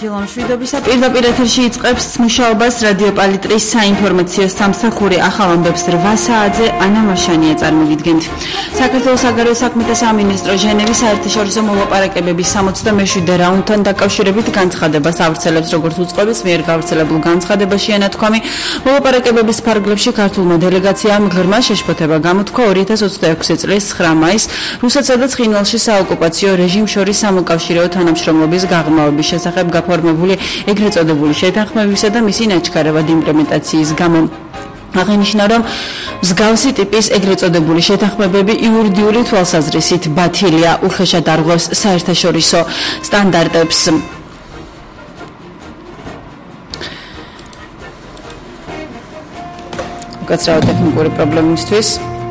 ფილონ შვიდობისა პირდაპირ ეთერში იწყებს მუშაობას რადიო პალიტრის საინფორმაციო სამსახური ახალ ამბებს 8 საათზე ანა მაშანია წარმოგიდგენთ. საქართველოს საგარეო საქმეთა სამინისტრო ჟენევის საერთაშორისო მოლაპარაკებების 67-მდე რაუნდთან დაკავშირებით განცხადებას ავრცელებს, როგორც უწყების მიერ გავრცელებულ განცხადებაშია ნათქვამი, მოლაპარაკებების ფარგლებში ქართულმა დელეგაციამ ღრმა შეშფოთება გამოთქვა 2026 წლის 9 მაისს რუსეთსა და ცხინვალში საოკუპაციო რეჟიმს შორის სამოკავშირეო თანამშრომლობის გაღრმავების შესახებ გაფორმებული ეგრეთ წოდებული შეთანხმებისა და მისი ნაჩქარევად იმპლემენტაციის გამო. აღინიშნა, რომ მსგავსი ტიპის ეგრეთ წოდებული შეთანხმებები იურიდიული თვალსაზრისით ბათილია, უხეშად არღვევს საერთაშორისო სტანდარტებს. უკაცრავად ტექნიკური პრობლემისთვის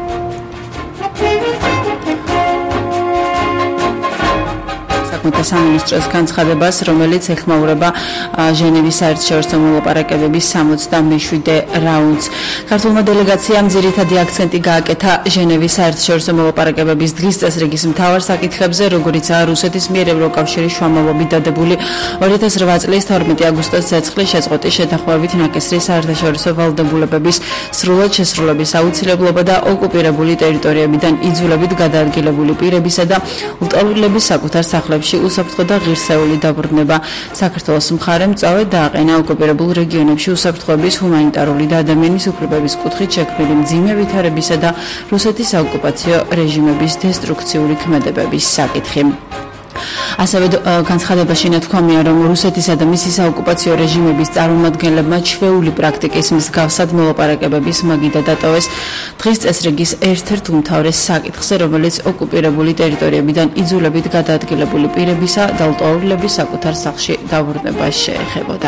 სამინისტროს განცხადებას, რომელიც ეხმაურება ჟენევის საერთაშორისო მოლაპარაკებების 67-მდე რაუნდს. ქართულმა დელეგაციამ ძირითადი აქცენტი გააკეთა ჟენევის საერთაშორისო მოლაპარაკებების დღის წესრიგის მთავარ საკითხებზე, როგორიცაა რუსეთის მიერ ევროკავშირის შუამავლობით დადებული 2008 წლის 12 აგვისტოს ცეცხლის შეწყვეტის შეთანხმებით ნაკისრის საერთაშორისო ვალდებულებების სრულად შესრულების აუცილებლობა და ოკუპირებული ტერიტორიებიდან იძულებით გადაადგილებული პირებისა და უტყუილების საკუთარ სახლებში უსაფრთხო და ღირსეული დაბრუნება. საქართველოს მხარემ წავედ დააყენა ოკუპირებულ რეგიონებში უსაფრთხოების, ჰუმანიტარული და ადამიანის უფლებების კუთხით შექმნილი მძიმე ვითარებისა და რუსეთის საოკუპაციო რეჟიმების დესტრუქციული ქმედებების საკითხი. ასევე განცხადებაში ნათქვამია, რომ რუსეთისა და მისი საოკუპაციო რეჟიმების წარმომადგენლებმა ჩვეული პრაქტიკის მსგავსად მოლაპარაკებების მაგიდა დატოვეს დღის წესრიგის ერთ-ერთ უმთავრეს საკითხზე, რომელიც ოკუპირებული ტერიტორიებიდან იძულებით გადაადგილებული პირებისა და ლტოლვილების საკუთარ სახლში დაბრუნებას შეეხებოდა.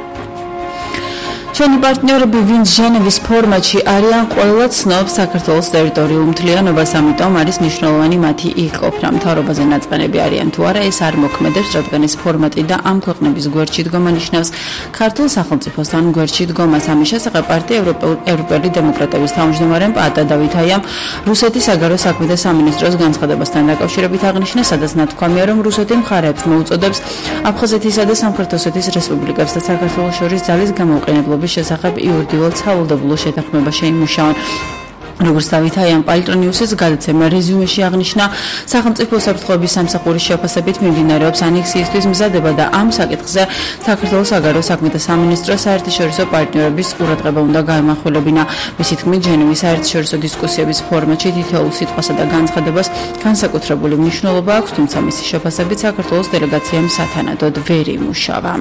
ჩვენი პარტნიორები, ვინც ჟენევის ფორმატში არიან, ყველა ცნობს საქართველოს ტერიტორიულ მთლიანობას, ამიტომ არის მნიშვნელოვანი მათი იყოფნა. მთავრობაზე ნაწყენები არიან თუ არა, ეს არ მოქმედებს, რადგან ეს ფორმატი და ამ ქვეყნების გვერდში დგომა ნიშნავს ქართულ სახელმწიფოსთან გვერდში დგომას. ამის შესახებ პარტია ევროპელი დემოკრატების თავმჯდომარე პაატა დავითაიამ რუსეთის საგარეო საქმეთა სამინისტროს განცხადებასთან დაკავშირებით აღნიშნა, სადაც ნათქვამია, რომ რუსეთი მხარეებს მოუწოდებს აფხაზეთისა და სამხრეთ ოსეთის რესპუბლიკებს და საქართველოს შორის ძალის გამოყენებლობის შესახებ იურიდიულ სავალდებულო შეთანხმება შეიმუშაონ. როგორც დავითაიამ პალტრონიუსის გადაცემა რეზიუმეში აღნიშნა, სახელმწიფო უსაფრთხოების სამსახურის შეფასებით მიმდინარეობს ანექსიისთვის მზადება და ამ საკითხზე საქართველოს საგარეო საქმეთა სამინისტროს საერთაშორისო პარტნიორების ყურადღება უნდა გაემახვილებინა. მისი თქმით, ჟენევის საერთაშორისო დისკუსიების ფორმატში თითოეულ სიტყვასა და განცხადებას განსაკუთრებული მნიშვნელობა აქვს, თუმცა მისი შეფასებით საქართველოს დელეგაციამ სათანადოდ ვერ იმუშავა.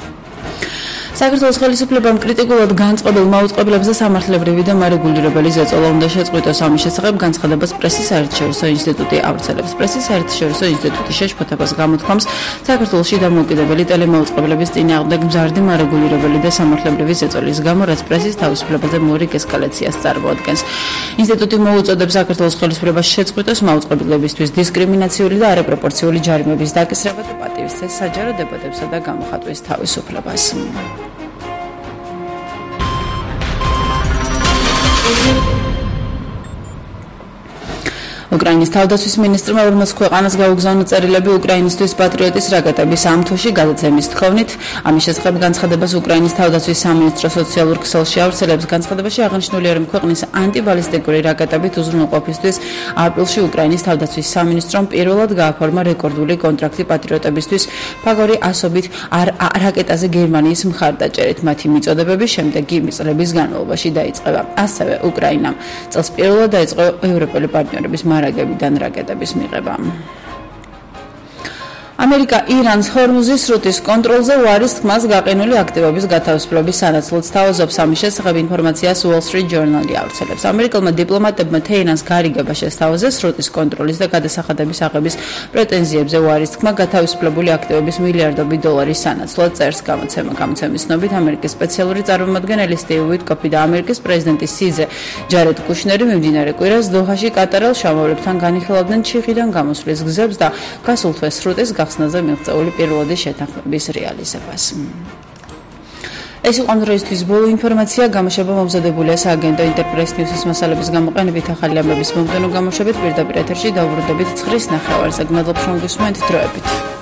საქართველოს ხელისუფლებამ კრიტიკულად განწყობილ მაუწყებლებს და სამართლებრივი და მარეგულირებელი ზეწოლა უნდა შეწყვიტოს. ამის შესახებ განცხადებას პრესის საერთაშორისო ინსტიტუტი ავრცელებს. პრესის საერთაშორისო ინსტიტუტი შეშფოთებას გამოთქვამს საქართველოში დამოუკიდებელი ტელემაუწყებლების წინააღმდეგ მზარდი მარეგულირებელი და სამართლებრივი ზეწოლის გამო, რაც პრესის თავისუფლებაზე მორიგ ესკალაციას წარმოადგენს. ინსტიტუტი მოუწოდებს საქართველოს ხელისუფლებას შეწყვიტოს მაუწყებლებისთვის დისკრიმინაციული და არაპროპორციული ჯარიმების დაკისრება და პატივისცეს საჯარო დებატებსა და გამოხატვის თავისუფლებას. უკრაინის თავდაცვის მინისტრმა 40 ქვეყანას გაუგზავნა წერილები უკრაინისტვის პატრიოტის რაკეტების ამ თვეში გადაცემის თხოვნით. ამის შესახებ განცხადებას უკრაინის თავდაცვის სამინისტრო სოციალურ ქსელში ავრცელებს. განცხადებაში აღნიშნულია, რომ ქვეყნის ანტიბალისტიკური რაკეტებით უზრუნველყოფისთვის აპრილში უკრაინის თავდაცვის სამინისტრომ პირველად გააფორმა რეკორდული კონტრაქტი პატრიოტებისთვის ფაგორი ასობით რაკეტაზე გერმანიის მხარდაჭერით. მათი მიწოდებების შემდეგ კი წლების განმავლობაში დაიწყება. ასევე უკრაინამ წელს პირველად დაიწყო ევროპელი პარტნიორების მარაგებიდან რაკეტების მიღება. ამერიკა ირანს ჰორმუზის სრუტის კონტროლზე უარის თქმას გაყინული აქტივობის გათავისუფლების სანაცვლოდ სთავაზობს. ამის შესახებ ინფორმაციას Wall Street Journal-ი ავრცელებს. ამერიკელმა დიპლომატებმა თეირანს გარიგება შესთავაზეს სრუტის კონტროლის და გადასახადების აღების პრეტენზიებზე უარის თქმა გათავისუფლებული აქტივობის მილიარდობით დოლარის სანაცვლოდ წერს გამოცემა. გამოცემის ცნობით, ამერიკის სპეციალური წარმომადგენელი სტივ უიტკოფი და ამერიკის პრეზიდენტი სიძე ჯარედ კუშნერი მიმდინარე კვირას დოჰაში კატარელ შამოვლებთან განიხილავდნენ ჩიხიდან გამოსვლის გზებს და გასულ თვეს სრუტის ხსნაზე მიღწეული პირველადი შეთანხმების რეალიზებას. ეს იყო დღეისთვის ბოლო ინფორმაცია. გამოშვება მომზადებულია სააგენტო ინტერპრეს ნიუსის მასალების გამოყენებით. ახალი ამბების მომდევნო გამოშვებით პირდაპირ ეთერში დავუბრუნდებით 9:00-ზე. გმადლობთ, რომ გისმენთ დროებით.